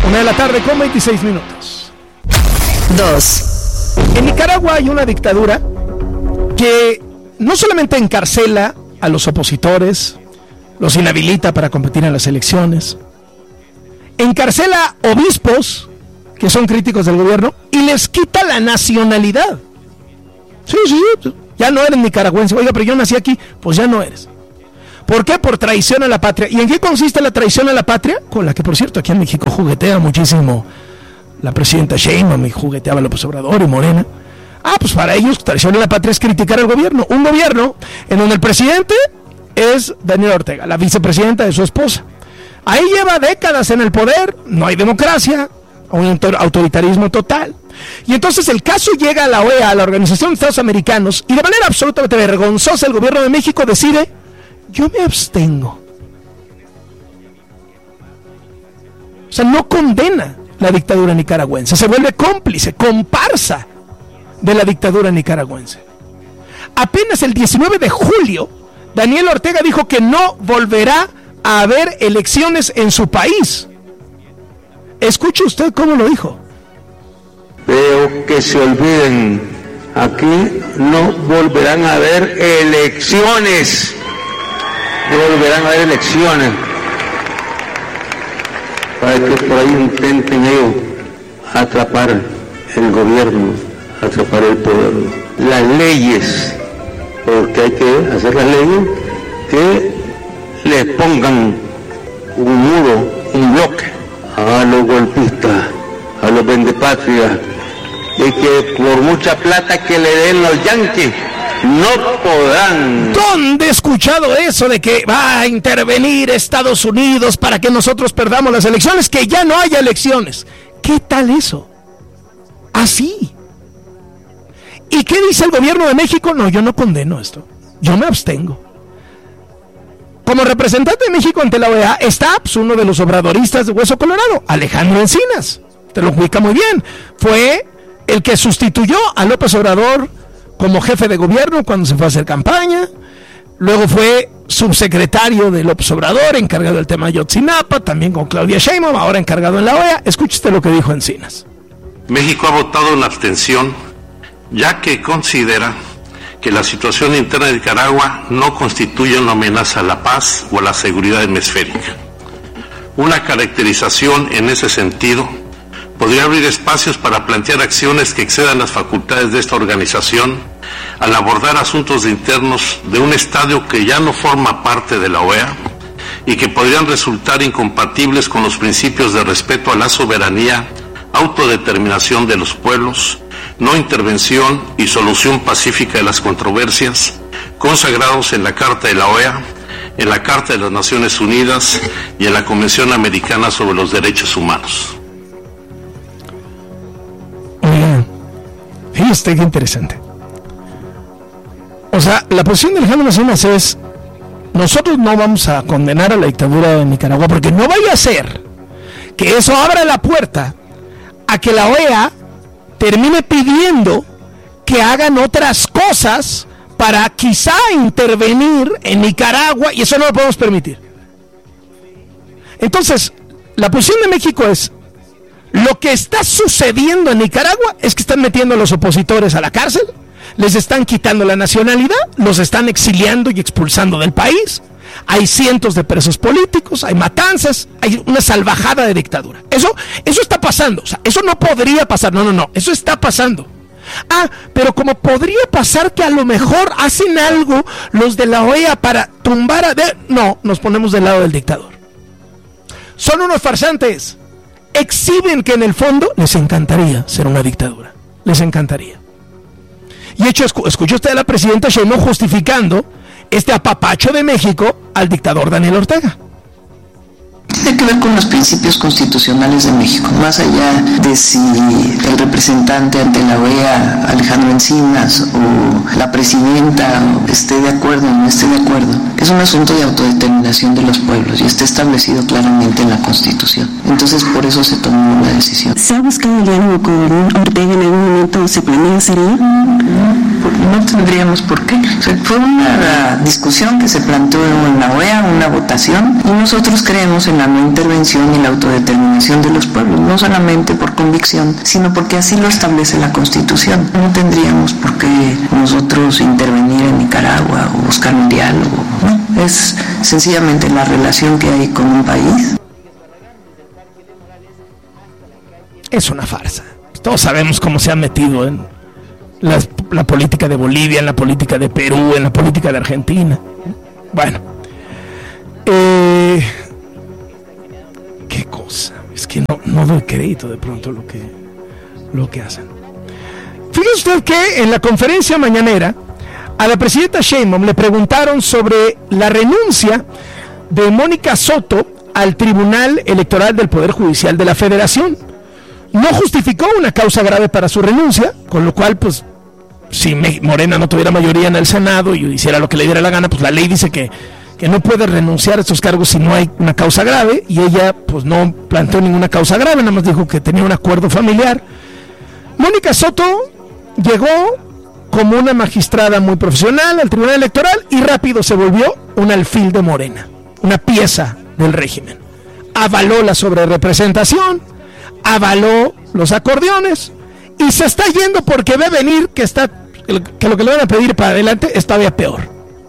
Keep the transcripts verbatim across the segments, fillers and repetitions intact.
Una de la tarde con veintiséis minutos. Dos. En Nicaragua hay una dictadura que no solamente encarcela a los opositores, los inhabilita para competir en las elecciones, encarcela obispos que son críticos del gobierno y les quita la nacionalidad. Sí, sí, ya no eres nicaragüense. Oiga, pero yo nací aquí. Pues ya no eres. ¿Por qué? Por traición a la patria. ¿Y en qué consiste la traición a la patria? Con la que, por cierto, aquí en México juguetea muchísimo la presidenta Sheinbaum y jugueteaba López Obrador y Morena. Ah, pues para ellos traición a la patria es criticar al gobierno. Un gobierno en donde el presidente es Daniel Ortega, la vicepresidenta de su esposa. Ahí lleva décadas en el poder, no hay democracia, un autoritarismo total. Y entonces el caso llega a la O E A, a la Organización de Estados Americanos, y de manera absolutamente vergonzosa el gobierno de México decide: yo me abstengo. O sea, no condena la dictadura nicaragüense, se vuelve cómplice, comparsa de la dictadura nicaragüense. Apenas el diecinueve de julio, Daniel Ortega dijo que no volverá a haber elecciones en su país. Escuche usted cómo lo dijo. Veo que se olviden, aquí no volverán a haber elecciones. No volverán a haber elecciones para que por ahí intenten ellos atrapar el gobierno, atrapar el poder. Las leyes, porque hay que hacer las leyes que les pongan un muro, un bloque a los golpistas, a los vendepatrias, y que por mucha plata que le den los yanquis no podrán. ¿Dónde he escuchado eso de que va a intervenir Estados Unidos para que nosotros perdamos las elecciones? Que ya no haya elecciones. ¿Qué tal eso? Así. ¿Y qué dice el gobierno de México? No, yo no condeno esto. Yo me abstengo. Como representante de México ante la O E A está pues, uno de los obradoristas de Hueso Colorado, Alejandro Encinas. Te lo ubica muy bien. Fue el que sustituyó a López Obrador como jefe de gobierno cuando se fue a hacer campaña. Luego fue subsecretario de López Obrador, encargado del tema Ayotzinapa, también con Claudia Sheinbaum, ahora encargado en la O E A. Escúchate lo que dijo Encinas. México ha votado en abstención, ya que considera que la situación interna de Nicaragua no constituye una amenaza a la paz o a la seguridad hemisférica. Una caracterización en ese sentido podría abrir espacios para plantear acciones que excedan las facultades de esta organización al abordar asuntos internos de un estadio que ya no forma parte de la O E A y que podrían resultar incompatibles con los principios de respeto a la soberanía, autodeterminación de los pueblos, no intervención y solución pacífica de las controversias, consagrados en la Carta de la O E A, en la Carta de las Naciones Unidas y en la Convención Americana sobre los Derechos Humanos. Oigan, fíjate qué interesante. O sea, la posición de Alejandro Encinas es: nosotros no vamos a condenar a la dictadura de Nicaragua porque no vaya a ser que eso abra la puerta a que la O E A termine pidiendo que hagan otras cosas para quizá intervenir en Nicaragua, y eso no lo podemos permitir. Entonces, la posición de México es: lo que está sucediendo en Nicaragua es que están metiendo a los opositores a la cárcel, les están quitando la nacionalidad, los están exiliando y expulsando del país, hay cientos de presos políticos, hay matanzas, hay una salvajada de dictadura. Eso, eso está pasando, o sea, eso no podría pasar, no, no, no, eso está pasando. Ah, pero como podría pasar que a lo mejor hacen algo los de la O E A para tumbar a... De... No, nos ponemos del lado del dictador. Son unos farsantes. Exhiben que en el fondo les encantaría ser una dictadura. Les encantaría. Y hecho, escuchó usted a la presidenta Sheinbaum justificando este apapacho de México al dictador Daniel Ortega. Tiene que ver con los principios constitucionales de México, más allá de si el representante ante la O E A, Alejandro Encinas, o la presidenta esté de acuerdo o no esté de acuerdo. Es un asunto de autodeterminación de los pueblos y está establecido claramente en la Constitución. Entonces, por eso se tomó la decisión. ¿Se ha buscado el diálogo con Ortega en algún momento? ¿Se planea hacer ello? no tendríamos por qué. O sea, fue una discusión que se planteó en la O E A, una votación, y nosotros creemos en la no intervención y la autodeterminación de los pueblos, no solamente por convicción, sino porque así lo establece la Constitución. No tendríamos por qué nosotros intervenir en Nicaragua o buscar un diálogo, ¿no? Es sencillamente la relación que hay con un país. Es una farsa. Todos sabemos cómo se han metido en la, la política de Bolivia, en la política de Perú, en la política de Argentina. Bueno, eh, qué cosa. Es que no, no doy crédito de pronto lo que, lo que hacen. Fíjese usted que en la conferencia mañanera a la presidenta Sheinbaum le preguntaron sobre la renuncia de Mónica Soto al Tribunal Electoral del Poder Judicial de la Federación. No justificó una causa grave para su renuncia, con lo cual, pues, si Morena no tuviera mayoría en el Senado y hiciera lo que le diera la gana, pues la ley dice que, que no puede renunciar a estos cargos si no hay una causa grave, y ella, pues, no planteó ninguna causa grave, nada más dijo que tenía un acuerdo familiar. Mónica Soto llegó como una magistrada muy profesional al Tribunal Electoral y rápido se volvió un alfil de Morena, una pieza del régimen. Avaló la sobrerepresentación, avaló los acordeones y se está yendo porque ve venir que está que lo que le van a pedir para adelante es todavía peor.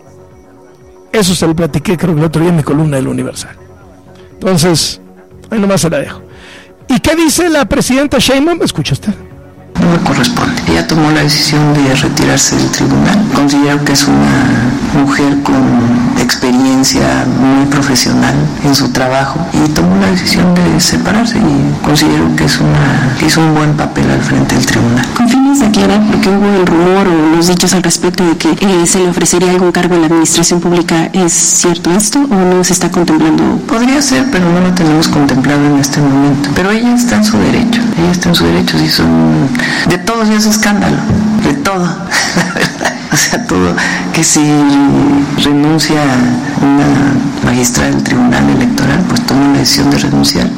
Eso se lo platiqué, creo que el otro día en mi columna del Universal. Entonces, ahí nomás se la dejo. ¿Y qué dice la presidenta Sheinbaum? Escucha usted. No me corresponde. Ella tomó la decisión de retirarse del tribunal. Considero que es una mujer con experiencia muy profesional en su trabajo y tomó la decisión de separarse, y considero que es una que hizo un buen papel al frente del tribunal. ¿Con fines de aclarar, porque hubo el rumor o los dichos al respecto de que eh, se le ofrecería algún cargo en la administración pública, ¿es cierto esto o no se está contemplando? Podría ser, pero no lo tenemos contemplado en este momento. Pero ella está en su derecho. Ella está en su derecho. Si son de todo se hace escándalo, de todo, la verdad. O sea, todo, que si renuncia una magistrada del Tribunal Electoral, pues toma la decisión de renunciar.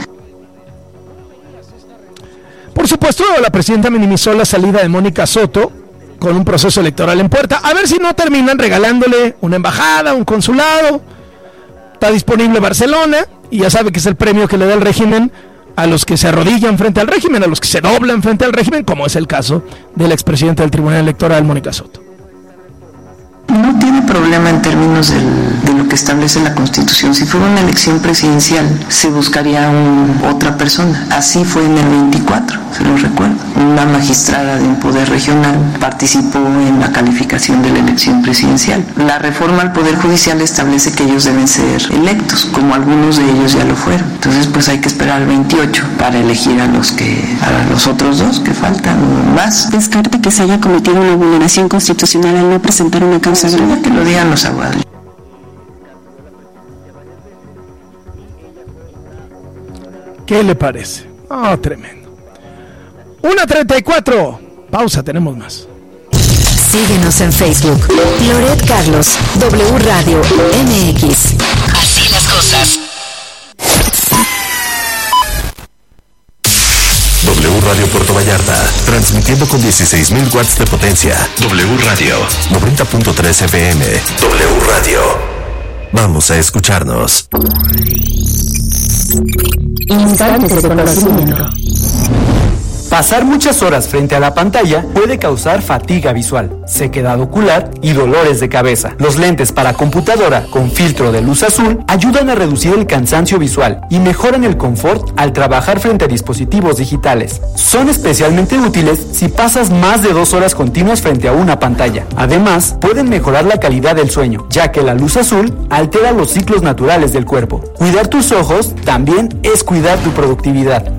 Por supuesto, la presidenta minimizó la salida de Mónica Soto con un proceso electoral en puerta. A ver si no terminan regalándole una embajada, un consulado. Está disponible Barcelona, y ya sabe que es el premio que le da el régimen a los que se arrodillan frente al régimen, a los que se doblan frente al régimen, como es el caso del expresidente del Tribunal Electoral, Mónica Soto. No tiene problema en términos del, de lo que establece la Constitución. Si fuera una elección presidencial, se buscaría un, otra persona. Así fue en el veinticuatro, se lo recuerdo. Una magistrada de un poder regional participó en la calificación de la elección presidencial. La reforma al Poder Judicial establece que ellos deben ser electos, como algunos de ellos ya lo fueron. Entonces, pues hay que esperar al veintiocho para elegir a los que a los otros dos que faltan más. ¿Descarta que se haya cometido una vulneración constitucional al no presentar una causa? Que lo digan los abogados. ¿Qué le parece? Oh, tremendo. una treinta y cuatro. Pausa, tenemos más. Síguenos en Facebook. Loret Carlos, W Radio M X. Así las cosas. W Radio Puerto Vallarta, transmitiendo con dieciséis mil watts de potencia. W Radio, noventa punto tres F M. W Radio. Vamos a escucharnos. Instantes de conocimiento. Pasar muchas horas frente a la pantalla puede causar fatiga visual, sequedad ocular y dolores de cabeza. Los lentes para computadora con filtro de luz azul ayudan a reducir el cansancio visual y mejoran el confort al trabajar frente a dispositivos digitales. Son especialmente útiles si pasas más de dos horas continuas frente a una pantalla. Además, pueden mejorar la calidad del sueño, ya que la luz azul altera los ciclos naturales del cuerpo. Cuidar tus ojos también es cuidar tu productividad.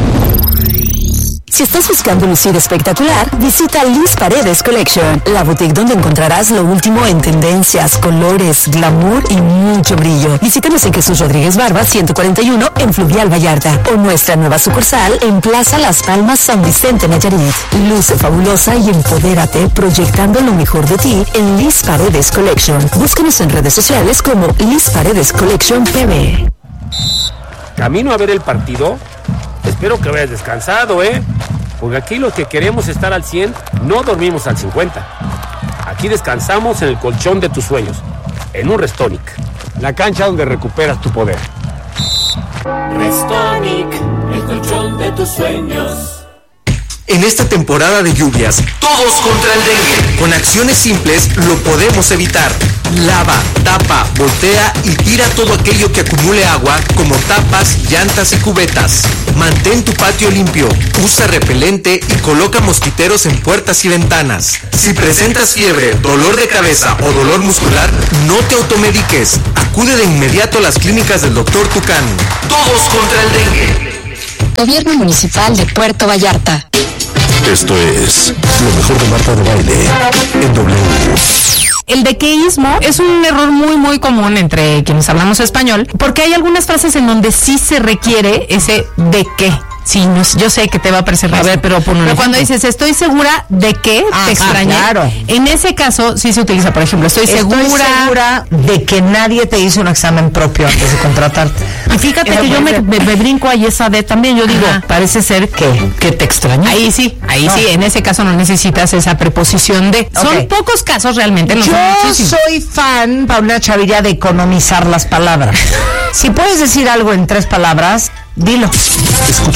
Si estás buscando lucir espectacular, visita Liz Paredes Collection, la boutique donde encontrarás lo último en tendencias, colores, glamour y mucho brillo. Visítanos en Jesús Rodríguez Barba, ciento cuarenta y uno, en Fluvial Vallarta, o nuestra nueva sucursal en Plaza Las Palmas, San Vicente, Nayarit. Luce fabulosa y empodérate proyectando lo mejor de ti en Liz Paredes Collection. Búscanos en redes sociales como Liz Paredes Collection P B. ¿Camino a ver el partido? Espero que vayas descansado, ¿eh? Porque aquí los que queremos estar al cien, no dormimos al cincuenta. Aquí descansamos en el colchón de tus sueños, en un Restonic, la cancha donde recuperas tu poder. Restonic, el colchón de tus sueños. En esta temporada de lluvias, todos contra el dengue. Con acciones simples lo podemos evitar. Lava, tapa, voltea y tira todo aquello que acumule agua, como tapas, llantas y cubetas. Mantén tu patio limpio, usa repelente y coloca mosquiteros en puertas y ventanas. Si presentas fiebre, dolor de cabeza o dolor muscular, no te automediques. Acude de inmediato a las clínicas del doctor Tucán. Todos contra el dengue. Gobierno Municipal de Puerto Vallarta. Esto es lo mejor de Marta de Baile en W. El dequeísmo es un error muy muy común entre quienes hablamos español, porque hay algunas frases en donde sí se requiere ese de qué. Sí, no, yo sé que te va a parecer raro. A ver, pero, pero cuando dices estoy segura de que ah, te extrañé, ah, claro. En ese caso sí se utiliza, por ejemplo, estoy, estoy segura, segura de que nadie te hizo un examen propio antes de contratarte. Y fíjate Eso que yo me, me, me brinco ahí esa de también, yo digo, Ajá. parece ser que, que te extrañé. Ahí sí, ahí no. sí, en ese caso no necesitas esa preposición de. Okay. Son pocos casos realmente, no yo son soy fan, Paulina Chavilla, de economizar las palabras. Si puedes decir algo en tres palabras, dilo. Escucha